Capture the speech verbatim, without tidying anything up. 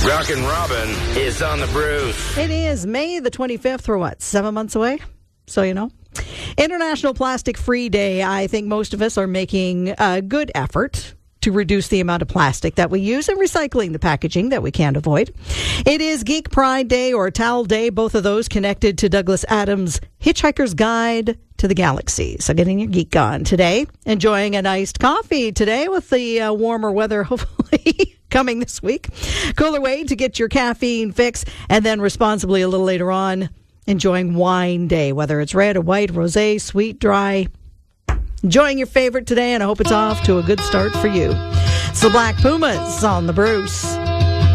Rockin' Robin is on the Bruce. It is May the twenty-fifth. We're what, seven months away? So you know. International Plastic Free Day. I think most of us are making a good effort to reduce the amount of plastic that we use and recycling the packaging that we can't avoid. It is Geek Pride Day or Towel Day, both of those connected to Douglas Adams' Hitchhiker's Guide to the Galaxy. So getting your geek on today. Enjoying an iced coffee today with the uh, warmer weather, hopefully, coming this week. Cooler way to get your caffeine fix. And then responsibly a little later on, enjoying wine day, whether it's red or white, rosé, sweet, dry. Enjoying your favorite today, and I hope it's off to a good start for you. It's the Black Pumas on the Bruce.